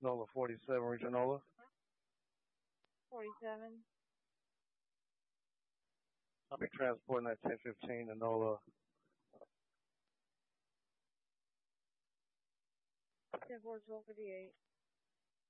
NOLA 47, Regionola. 47. I'll be transporting that 1015 to NOLA. 10-4, 1258.